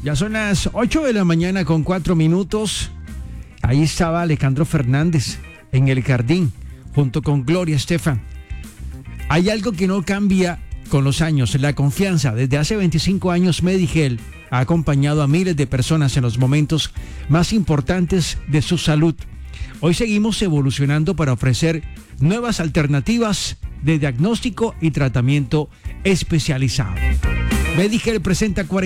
Ya son las 8 de la mañana con 4 minutos. Ahí estaba Alejandro Fernández en el jardín junto con Gloria Estefan. Hay algo que no cambia con los años, la confianza. Desde hace 25 años Medigel ha acompañado a miles de personas en los momentos más importantes de su salud. Hoy seguimos evolucionando para ofrecer nuevas alternativas de diagnóstico y tratamiento especializado. Medigel presenta